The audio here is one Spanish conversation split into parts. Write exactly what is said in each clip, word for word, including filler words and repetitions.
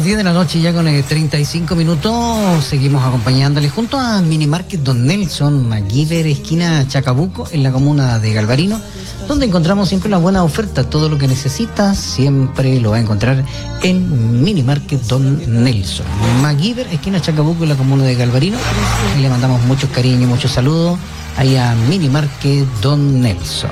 las diez de la noche ya con eh, treinta y cinco minutos, seguimos acompañándoles junto a Mini Market Don Nelson MacGyver, esquina Chacabuco, en la comuna de Galvarino, donde encontramos siempre una buena oferta. Todo lo que necesitas siempre lo va a encontrar en Mini Market Don Nelson MacGyver, esquina Chacabuco, en la comuna de Galvarino. Y le mandamos muchos cariños y muchos saludos ahí a Mini Market Don Nelson.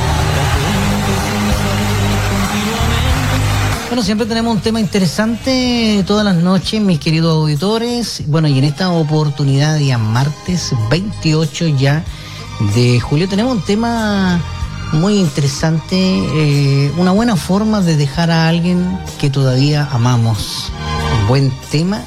Bueno, siempre tenemos un tema interesante todas las noches, mis queridos auditores. Bueno, y en esta oportunidad, día martes veintiocho ya de julio, tenemos un tema muy interesante, eh, una buena forma de dejar a alguien que todavía amamos. Un buen tema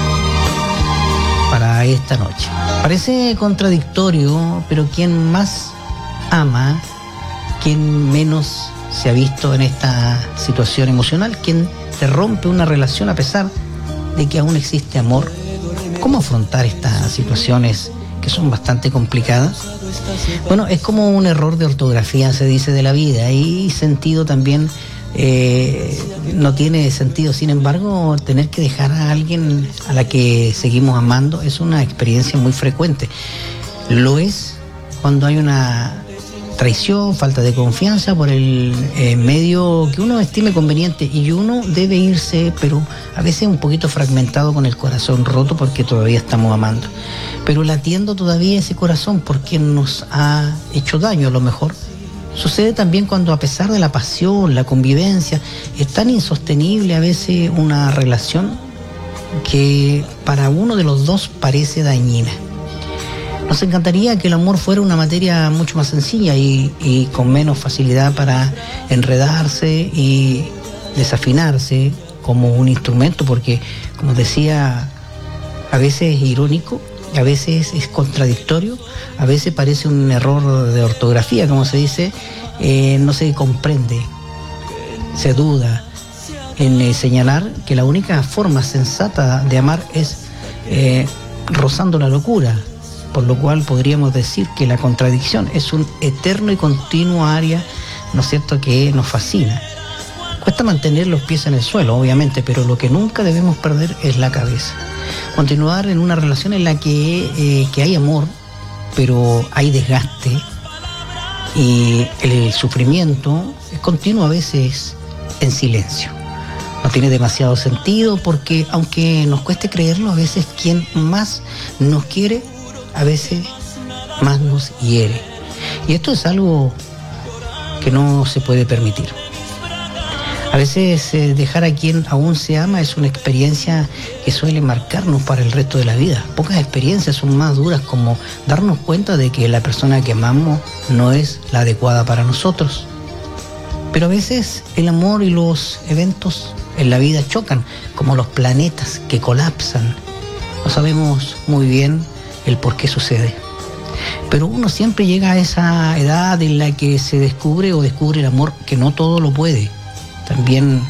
para esta noche. Parece contradictorio, pero quien más ama, quien menos se ha visto en esta situación emocional, quien te rompe una relación a pesar de que aún existe amor. ¿Cómo afrontar estas situaciones que son bastante complicadas? Bueno, es como un error de ortografía, se dice, de la vida, y sentido también eh, no tiene sentido. Sin embargo, tener que dejar a alguien a la que seguimos amando es una experiencia muy frecuente. Lo es cuando hay una traición, falta de confianza por el eh, medio que uno estime conveniente, y uno debe irse, pero a veces un poquito fragmentado, con el corazón roto, porque todavía estamos amando, pero latiendo todavía ese corazón porque nos ha hecho daño a lo mejor. Sucede también cuando, a pesar de la pasión, la convivencia, es tan insostenible a veces una relación que para uno de los dos parece dañina. Nos encantaría que el amor fuera una materia mucho más sencilla y, y con menos facilidad para enredarse y desafinarse como un instrumento, porque, como decía, a veces es irónico, a veces es contradictorio, a veces parece un error de ortografía, como se dice, eh, no se comprende, se duda en eh, señalar que la única forma sensata de amar es eh, rozando la locura. Por lo cual podríamos decir que la contradicción es un eterno y continuo área, ¿no es cierto?, que nos fascina. Cuesta mantener los pies en el suelo, obviamente, pero lo que nunca debemos perder es la cabeza. Continuar en una relación en la que, eh, que hay amor, pero hay desgaste, y el sufrimiento es continuo, a veces en silencio. No tiene demasiado sentido, porque aunque nos cueste creerlo, a veces quien más nos quiere, a veces más nos hiere. Y esto es algo que no se puede permitir. A veces eh, dejar a quien aún se ama es una experiencia que suele marcarnos para el resto de la vida. Pocas experiencias son más duras, como darnos cuenta de que la persona que amamos no es la adecuada para nosotros. Pero a veces el amor y los eventos en la vida chocan, como los planetas que colapsan. No sabemos muy bien el por qué sucede, pero uno siempre llega a esa edad en la que se descubre o descubre el amor, que no todo lo puede. También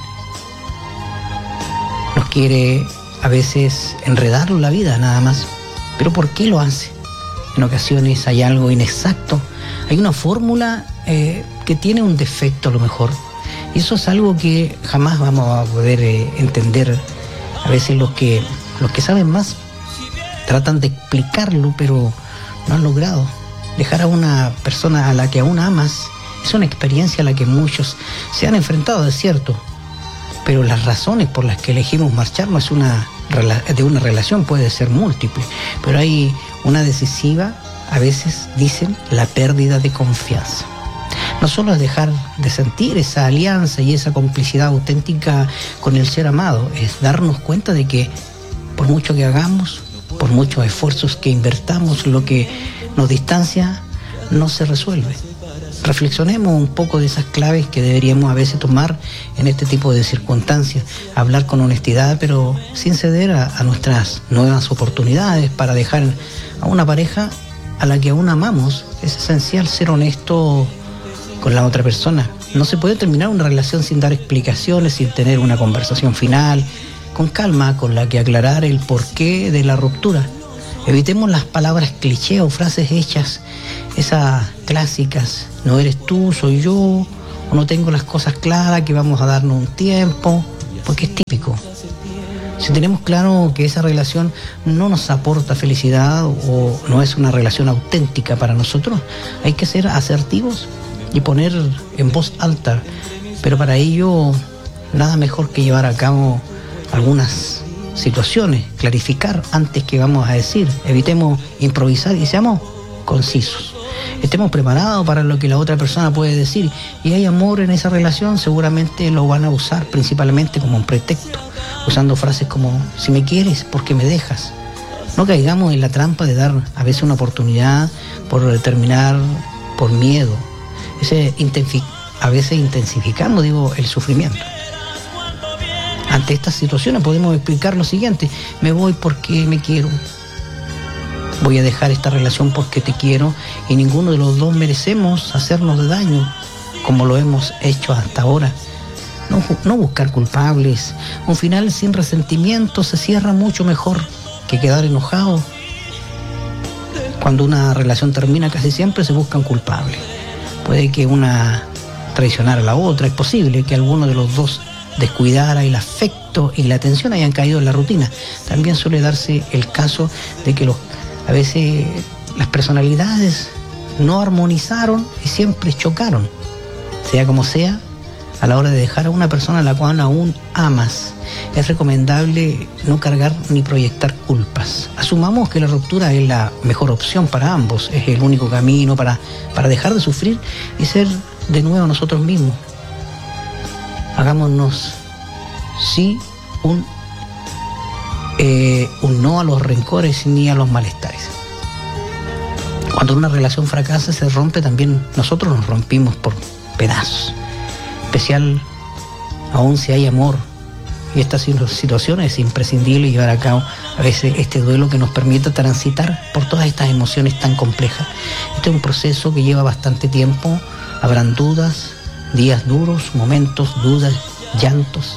nos quiere a veces enredarlo la vida, nada más. Pero ¿por qué lo hace? En ocasiones hay algo inexacto, hay una fórmula eh, que tiene un defecto a lo mejor, y eso es algo que jamás vamos a poder eh, entender. A veces los que, los que saben más tratan de explicarlo, pero no han logrado. Dejar a una persona a la que aún amas es una experiencia a la que muchos se han enfrentado, es cierto, pero las razones por las que elegimos marcharnos es una, de una relación puede ser múltiple, pero hay una decisiva, a veces dicen, la pérdida de confianza. No solo es dejar de sentir esa alianza y esa complicidad auténtica con el ser amado, es darnos cuenta de que por mucho que hagamos, por muchos esfuerzos que invertamos, lo que nos distancia no se resuelve. Reflexionemos un poco de esas claves que deberíamos a veces tomar en este tipo de circunstancias. Hablar con honestidad, pero sin ceder a, a nuestras nuevas oportunidades para dejar a una pareja a la que aún amamos. Es esencial ser honesto con la otra persona. No se puede terminar una relación sin dar explicaciones, sin tener una conversación final, con calma, con la que aclarar el porqué de la ruptura. Evitemos las palabras cliché o frases hechas, esas clásicas: no eres tú, soy yo, o no tengo las cosas claras, que vamos a darnos un tiempo. porque es típico. Si tenemos claro que esa relación no nos aporta felicidad o no es una relación auténtica para nosotros, hay que ser asertivos y poner en voz alta, pero para ello nada mejor que llevar a cabo algunas situaciones, clarificar antes que vamos a decir, evitemos improvisar y seamos concisos. Estemos preparados para lo que la otra persona puede decir, y hay amor en esa relación, seguramente lo van a usar principalmente como un pretexto, usando frases como si me quieres, ¿por qué me dejas? No caigamos en la trampa de dar a veces una oportunidad por terminar por miedo. Ese intensi- a veces intensificamos, digo, el sufrimiento. Ante estas situaciones podemos explicar lo siguiente: me voy porque me quiero. Voy a dejar esta relación porque te quiero, y ninguno de los dos merecemos hacernos de daño como lo hemos hecho hasta ahora. No, no buscar culpables. Un final sin resentimiento se cierra mucho mejor que quedar enojado. Cuando una relación termina, casi siempre se buscan culpables. Puede que una traicionara a la otra, es posible que alguno de los dos descuidara, y el afecto y la atención hayan caído en la rutina. También suele darse el caso de que los A veces las personalidades no armonizaron y siempre chocaron. Sea como sea, a la hora de dejar a una persona a la cual aún amas, es recomendable no cargar ni proyectar culpas. Asumamos que la ruptura es la mejor opción para ambos, es el único camino para, para dejar de sufrir y ser de nuevo nosotros mismos. Hagámonos sí un Eh, un no a los rencores ni a los malestares. Cuando una relación fracasa, se rompe, también nosotros nos rompimos por pedazos. Especial aún si hay amor. Y estas situaciones es imprescindible llevar a cabo a veces este duelo que nos permita transitar por todas estas emociones tan complejas. Este es un proceso que lleva bastante tiempo. Habrán dudas, días duros, momentos, dudas, llantos.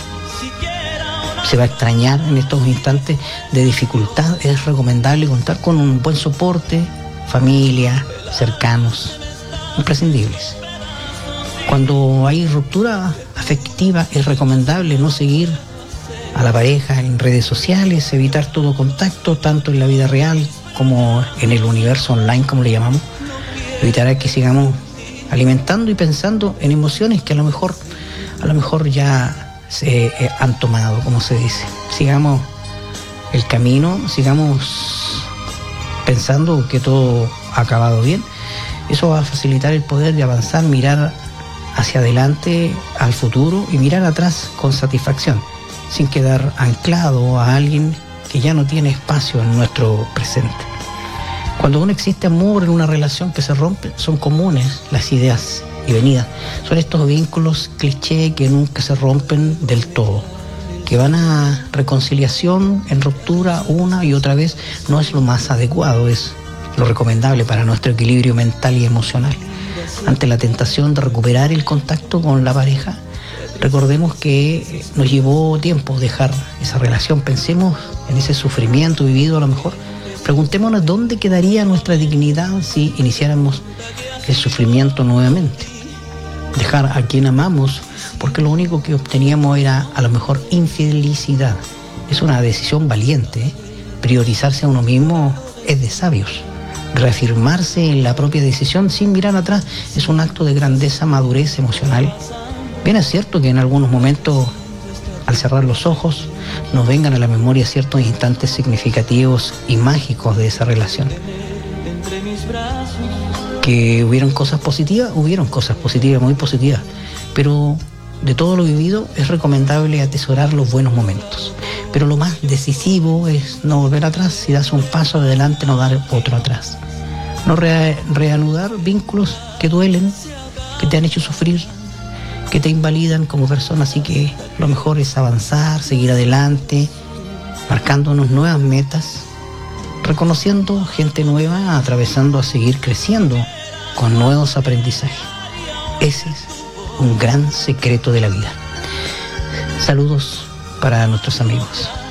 Se va a extrañar en estos instantes de dificultad. Es recomendable contar con un buen soporte, familia, cercanos, imprescindibles. Cuando hay ruptura afectiva, es recomendable no seguir a la pareja en redes sociales, evitar todo contacto, tanto en la vida real como en el universo online, como le llamamos. Evitará que sigamos alimentando y pensando en emociones que a lo mejor, a lo mejor ya se eh, han tomado, como se dice. Sigamos el camino, sigamos pensando que todo ha acabado bien. Eso va a facilitar el poder de avanzar, mirar hacia adelante, al futuro, y mirar atrás con satisfacción, sin quedar anclado a alguien que ya no tiene espacio en nuestro presente. Cuando no existe amor en una relación que se rompe, son comunes las ideas y venidas. Son estos vínculos cliché que nunca se rompen del todo, que van a reconciliación en ruptura una y otra vez. No es lo más adecuado, es lo recomendable para nuestro equilibrio mental y emocional. Ante la tentación de recuperar el contacto con la pareja, recordemos que nos llevó tiempo dejar esa relación. Pensemos en ese sufrimiento vivido a lo mejor. Preguntémonos dónde quedaría nuestra dignidad si iniciáramos el sufrimiento nuevamente. Dejar a quien amamos porque lo único que obteníamos era a lo mejor infelicidad. Es una decisión valiente, ¿eh? Priorizarse a uno mismo es de sabios. Reafirmarse en la propia decisión sin mirar atrás es un acto de grandeza, madurez emocional. Bien es cierto que en algunos momentos, al cerrar los ojos, nos vengan a la memoria ciertos instantes significativos y mágicos de esa relación. Que hubieron cosas positivas, hubieron cosas positivas, muy positivas, pero de todo lo vivido es recomendable atesorar los buenos momentos. Pero lo más decisivo es no volver atrás. Si das un paso adelante, no dar otro atrás. No re- reanudar vínculos que duelen, que te han hecho sufrir, que te invalidan como persona. Así que lo mejor es avanzar, seguir adelante, marcándonos nuevas metas, reconociendo gente nueva, atravesando a seguir creciendo con nuevos aprendizajes. Ese es un gran secreto de la vida. Saludos para nuestros amigos.